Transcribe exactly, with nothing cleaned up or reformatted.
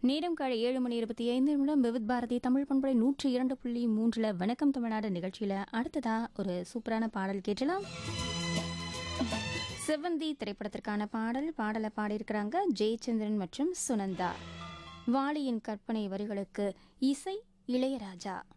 நேரம் காலை ஏழு மணி இருபத்தி ஐந்து நிமிடம் விவித் பாரதி தமிழ் பண்பலை நூற்றி இரண்டு புள்ளி மூன்றுல வணக்கம் தமிழ்நாடு நிகழ்ச்சியில அடுத்ததா ஒரு சூப்பரான பாடல் கேட்டலாம். செவ்வந்தி திரைப்படத்திற்கான பாடல் பாடலை பாடியிருக்கிறாங்க ஜெயச்சந்திரன் மற்றும் சுனந்தா. வாலியின் கற்பனை வரிகளுக்கு இசை இளையராஜா.